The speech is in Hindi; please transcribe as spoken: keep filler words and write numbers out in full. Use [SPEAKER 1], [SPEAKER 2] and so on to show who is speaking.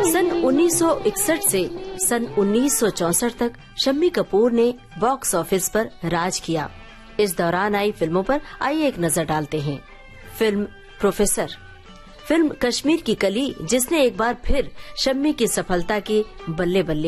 [SPEAKER 1] सन उन्नीस सौ इकसठ से सन उन्नीस सौ चौसठ तक शम्मी कपूर ने बॉक्स ऑफिस पर राज किया। इस दौरान आई फिल्मों पर आइए एक नजर डालते हैं। फिल्म प्रोफेसर, फिल्म कश्मीर की कली जिसने एक बार फिर शम्मी की सफलता की बल्ले बल्ले